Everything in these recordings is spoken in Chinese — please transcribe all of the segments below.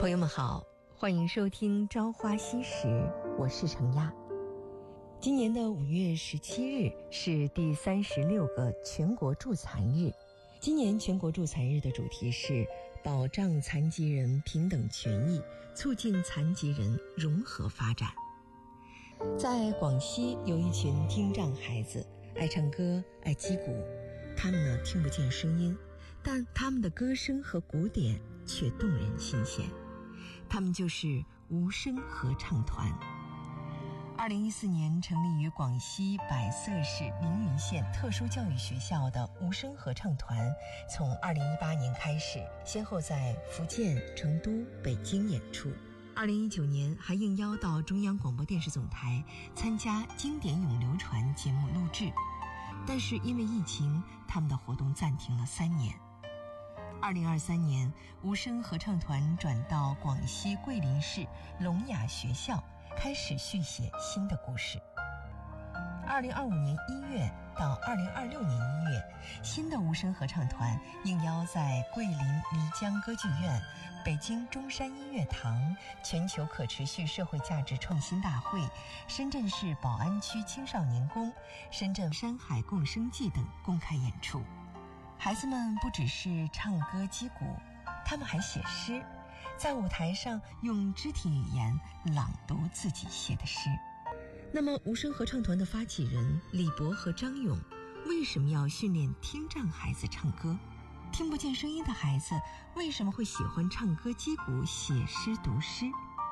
朋友们好，欢迎收听朝花夕拾，我是程亚。今年的5月17日是第36个全国助残日。今年全国助残日的主题是保障残疾人平等权益，促进残疾人融合发展。在广西有一群听障孩子，爱唱歌，爱击鼓。他们听不见声音，但他们的歌声和鼓点却动人心弦。他们就是无声合唱团。2014年成立于广西百色市凌云县特殊教育学校的无声合唱团，从2018年开始，先后在福建、成都、北京演出。2019年还应邀到中央广播电视总台参加《经典永流传》节目录制，但是因为疫情，他们的活动暂停了3年。2023年，无声合唱团转到广西桂林市聋哑学校，开始续写新的故事。2025年1月到2026年1月，新的无声合唱团应邀在桂林漓江歌剧院、北京中山音乐堂、全球可持续社会价值创新大会、深圳市宝安区青少年宫、深圳山海共生记等公开演出。孩子们不只是唱歌击鼓，他们还写诗，在舞台上用肢体语言朗读自己写的诗。那么无声合唱团的发起人李博和张勇为什么要训练听障孩子唱歌？听不见声音的孩子为什么会喜欢唱歌击鼓、写诗读诗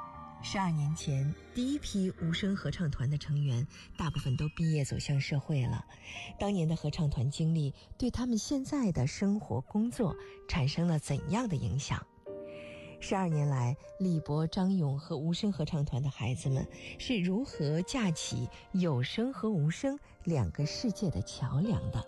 ？12年前，第一批无声合唱团的成员大部分都毕业走向社会了。当年的合唱团经历对他们现在的生活工作产生了怎样的影响？12年来，李博、张勇和无声合唱团的孩子们是如何架起有声和无声2个世界的桥梁的？